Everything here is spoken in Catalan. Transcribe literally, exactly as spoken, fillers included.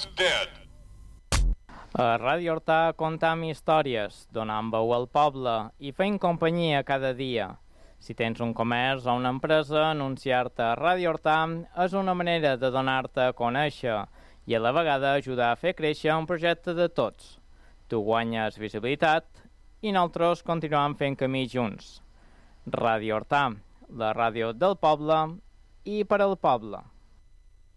Horta's dead. A Ràdio Horta contam històries, donant veu al poble i fent companyia cada dia. Si tens un comerç o una empresa, anunciar-te a Ràdio Horta és una manera de donar-te a conèixer i a la vegada ajudar a fer créixer un projecte de tots. Tu guanyes visibilitat i nosaltres continuem fent camí junts. Ràdio Horta, la ràdio del poble i per al poble.